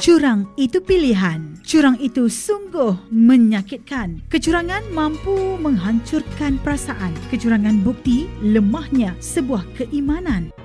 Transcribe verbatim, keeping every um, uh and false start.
Curang itu pilihan. Curang itu sungguh menyakitkan. Kecurangan mampu menghancurkan perasaan. Kecurangan bukti lemahnya sebuah keimanan.